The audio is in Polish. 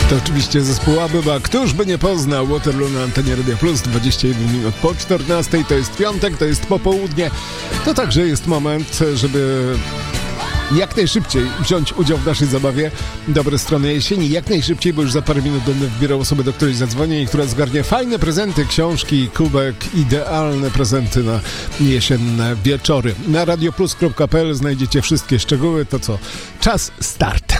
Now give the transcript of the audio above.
To oczywiście zespół Abyba. Któż by nie poznał Waterloo na antenie Radio Plus, 21 minut po 14. To jest piątek, to jest popołudnie. To także jest moment, żeby jak najszybciej wziąć udział w naszej zabawie Dobre strony jesieni. Jak najszybciej, bo już za parę minut będę wybierał osobę, do której zadzwonię i która zgarnie fajne prezenty, książki, kubek, idealne prezenty na jesienne wieczory. Na radioplus.pl znajdziecie wszystkie szczegóły. To co? Czas start.